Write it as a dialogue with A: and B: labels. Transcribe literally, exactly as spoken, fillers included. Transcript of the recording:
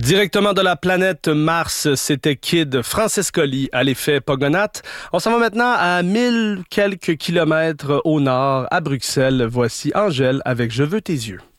A: Directement de la planète Mars, c'était Kid Francescoli à l'effet Pogonath. On s'en va maintenant à mille quelques kilomètres au nord, à Bruxelles. Voici Angèle avec Je veux tes yeux.